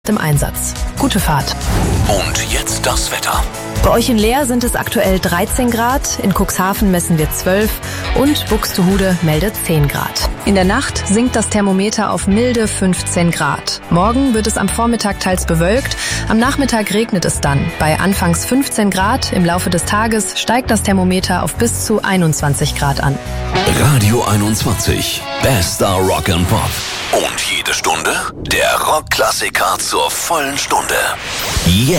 im Einsatz. Gute Fahrt. Und jetzt das Wetter. Bei euch in Leer sind es aktuell 13 Grad, in Cuxhaven messen wir 12 und Buxtehude meldet 10 Grad. In der Nacht sinkt das Thermometer auf milde 15 Grad. Morgen wird es am Vormittag teils bewölkt, am Nachmittag regnet es dann. Bei anfangs 15 Grad, im Laufe des Tages steigt das Thermometer auf bis zu 21 Grad an. Radio 21, bester Rock and Pop. Und jede Stunde der Rockklassiker zur vollen Stunde. Jetzt.